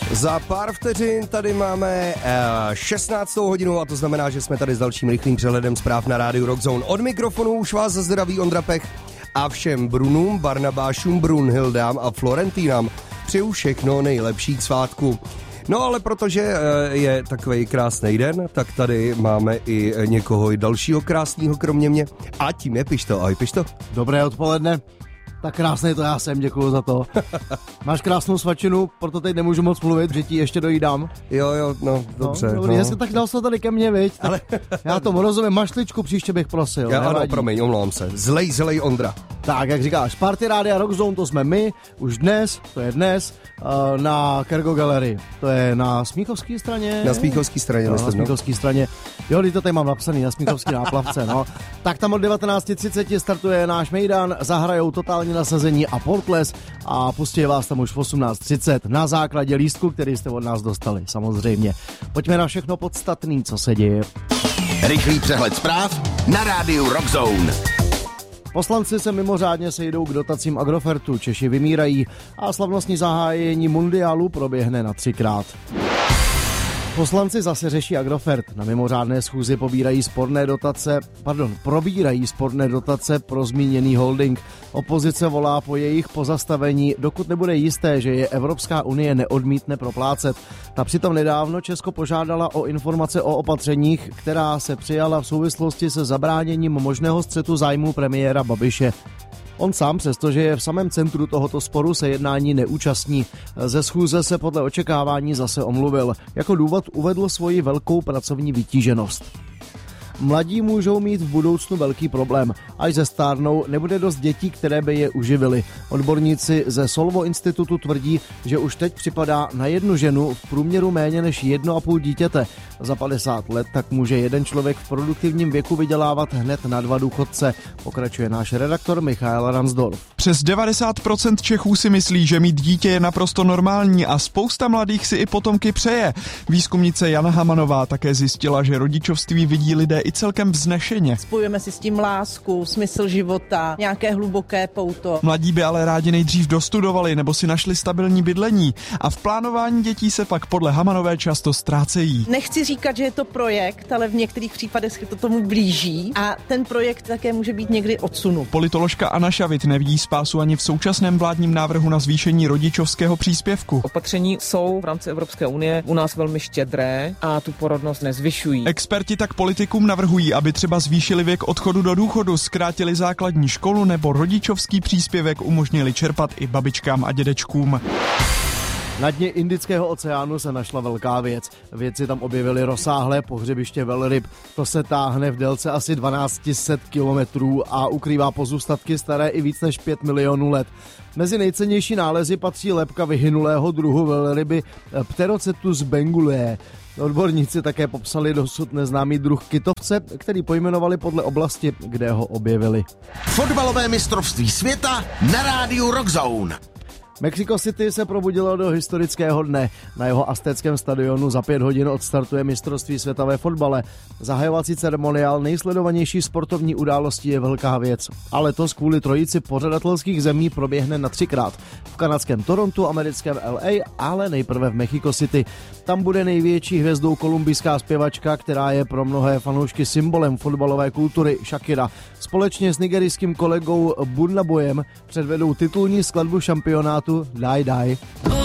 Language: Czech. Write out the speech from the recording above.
Za pár vteřin tady máme 16. hodinu a to znamená, že jsme tady s dalším rychlým přehledem zpráv na rádiu Rockzone. Od mikrofonu už vás zdraví Ondra Pech a všem Brunům, Barnabášům, Brunhildám a Florentínám přeju všechno nejlepší k svátku. No ale protože je takovej krásný den, tak tady máme i někoho dalšího krásného kromě mě a tím je Pišto. Ahoj Pišto. Dobré odpoledne. Tak krásný to já jsem, děkuju za to. Máš krásnou svačinu, proto teď nemůžu moc mluvit, že ti ještě dojídám. Jo, no, dobře. Dobrý, hezky, tak dal se tady ke mně, viď? Ale já tomu rozumím, mašličku příště bych prosil. Já ano, promiň, omlouvám se. Zlej Ondra. Tak, jak říkáš, Party Rádia Rockzone, to jsme my, už dnes, na Kergo Gallery. To je na Smíchovské straně. Na Smíchovské straně, no, na Smíchovské straně. Jo, to tady mám napsaný, na Smíchovské náplavce, no. Tak tam od 19:30 startuje náš mejdan, zahrajou totální nasazení a Portles a pustí vás tam už v 18:30 na základě lístku, který jste od nás dostali, samozřejmě. Pojďme na všechno podstatný, co se děje. Rychlý přehled zpráv na rádiu Rockzone. Poslanci se mimořádně sejdou k dotacím Agrofertu, Češi vymírají a slavnostní zahájení mundiálu proběhne na 3krát. Poslanci zase řeší Agrofert. Na mimořádné schůzi probírají sporné dotace pro zmíněný holding. Opozice volá po jejich pozastavení, dokud nebude jisté, že je Evropská unie neodmítne proplácet. Ta přitom nedávno Česko požádala o informace o opatřeních, která se přijala v souvislosti se zabráněním možného střetu zájmu premiéra Babiše. On sám, přestože je v samém centru tohoto sporu, se jednání neúčastní. Ze schůze se podle očekávání zase omluvil. Jako důvod uvedl svoji velkou pracovní vytíženost. Mladí můžou mít v budoucnu velký problém. Až zestárnou, nebude dost dětí, které by je uživily. Odborníci ze Solvo institutu tvrdí, že už teď připadá na jednu ženu v průměru méně než 1,5 dítěte. Za 50 let tak může jeden člověk v produktivním věku vydělávat hned na 2 důchodce, pokračuje náš redaktor Michael Ransdorf. Přes 90% Čechů si myslí, že mít dítě je naprosto normální a spousta mladých si i potomky přeje. Výzkumnice Jana Hamanová také zjistila, že rodičovství vidí lidé i celkem vznešeně. Spojujeme si s tím lásku, smysl života, nějaké hluboké pouto. Mladí by ale rádi nejdřív dostudovali nebo si našli stabilní bydlení a v plánování dětí se pak podle Hamanové často ztrácejí. Nechci říkat, že je to projekt, ale v některých případech se to tomu blíží a ten projekt také může být někdy odsunut. Politoložka Anna Šavit nevidí spásu ani v současném vládním návrhu na zvýšení rodičovského příspěvku. Opatření jsou v rámci Evropské unie u nás velmi štědré a tu porodnost nezvyšují. Experti tak politikům navrhují, aby třeba zvýšili věk odchodu do důchodu, zkrátili základní školu nebo rodičovský příspěvek umožnili čerpat i babičkám a dědečkům. Na dně Indického oceánu se našla velká věc. Vědci tam objevili rozsáhlé pohřebiště velryb. To se táhne v délce asi 1200 kilometrů a ukrývá pozůstatky staré i víc než 5 milionů let. Mezi nejcennější nálezy patří lebka vyhynulého druhu velryby Pterocetus bengulae. Odborníci také popsali dosud neznámý druh kytovce, který pojmenovali podle oblasti, kde ho objevili. Fotbalové mistrovství světa na rádiu Rockzone. Mexico City se probudilo do historického dne. Na jeho aztéckém stadionu za 5 hodin odstartuje mistrovství světa ve fotbale. Zahajovací ceremoniál nejsledovanější sportovní událostí je velká věc. A letos kvůli trojici pořadatelských zemí proběhne na 3krát. V kanadském Torontu, americkém LA, ale nejprve v Mexico City. Tam bude největší hvězdou kolumbijská zpěvačka, která je pro mnohé fanoušky symbolem fotbalové kultury, Shakira. Společně s nigerijským kolegou Burna Boyem předvedou titulní skladbu šampionátu Die Die.